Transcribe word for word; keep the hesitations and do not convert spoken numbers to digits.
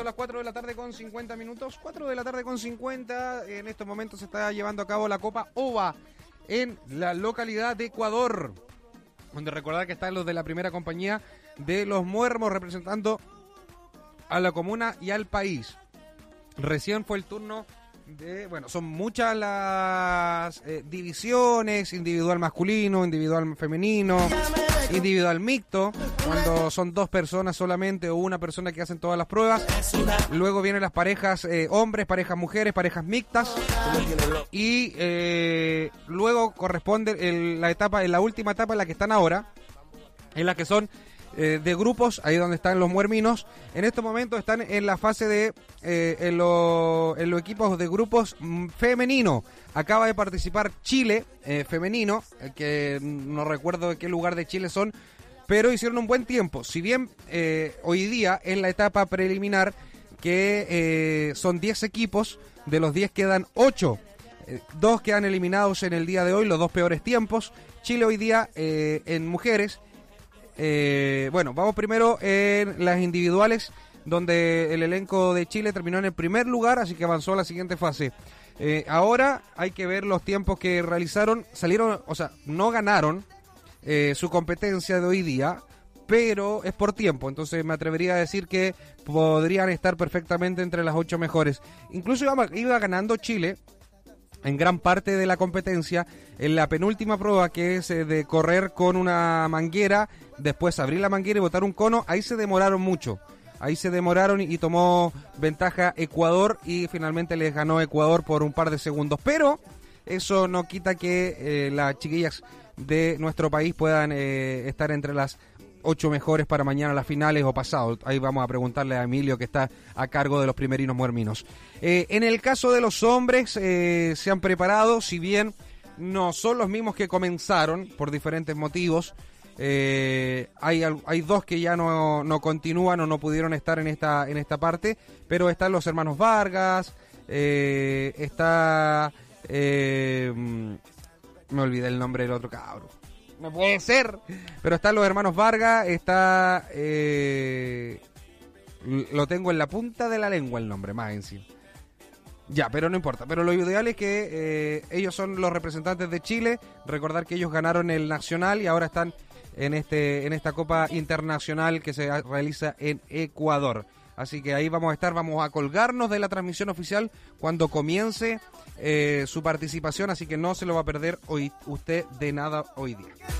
son las cuatro de la tarde con cincuenta minutos. cuatro de la tarde con cincuenta. En estos momentos se está llevando a cabo la Copa OVA en la localidad de Ecuador, donde recordar que están los de la primera compañía de los Muermos representando a la comuna y al país. Recién fue el turno de, bueno, son muchas las eh, divisiones, individual masculino, individual femenino, individual mixto, cuando son dos personas solamente o una persona que hacen todas las pruebas. Luego vienen las parejas eh, hombres, parejas mujeres, parejas mixtas, y eh, luego corresponde el, la etapa, en la última etapa en la que están ahora, en la que son eh, de grupos, ahí donde están los muerminos. En estos momentos están en la fase de eh, en, lo, en los equipos de grupos mm, femenino. Acaba de participar Chile eh, femenino, eh, que no recuerdo de qué lugar de Chile son, pero hicieron un buen tiempo. Si bien eh, hoy día en la etapa preliminar, que eh, son diez equipos, de los diez quedan ocho. Eh, dos quedan eliminados en el día de hoy, los dos peores tiempos. Chile hoy día eh, en mujeres. Eh, bueno, vamos primero en las individuales, donde el elenco de Chile terminó en el primer lugar, así que avanzó a la siguiente fase. Eh, ahora hay que ver los tiempos que realizaron. Salieron, o sea, no ganaron eh, su competencia de hoy día, pero es por tiempo, entonces me atrevería a decir que podrían estar perfectamente entre las ocho mejores. Incluso iba, iba ganando Chile en gran parte de la competencia. En la penúltima prueba, que es eh, de correr con una manguera, después abrir la manguera y botar un cono, ahí se demoraron mucho. Ahí se demoraron y tomó ventaja Ecuador y finalmente les ganó Ecuador por un par de segundos. Pero eso no quita que eh, las chiquillas de nuestro país puedan eh, estar entre las ocho mejores para mañana las finales o pasado. Ahí vamos a preguntarle a Emilio, que está a cargo de los primerinos muerminos. Eh, en el caso de los hombres, eh, se han preparado, si bien no son los mismos que comenzaron por diferentes motivos. Eh, hay, hay dos que ya no, no continúan o no pudieron estar en esta, en esta parte, pero están los hermanos Vargas, eh, está... Eh, me olvidé el nombre del otro cabro. No puede ser. Pero están los hermanos Vargas, está... Eh, lo tengo en la punta de la lengua el nombre, más encima. Ya, pero no importa. Pero lo ideal es que eh, ellos son los representantes de Chile. Recordar que ellos ganaron el Nacional y ahora están en este en esta Copa Internacional que se realiza en Ecuador. Así que ahí vamos a estar, vamos a colgarnos de la transmisión oficial cuando comience eh, su participación, así que no se lo va a perder hoy usted de nada hoy día.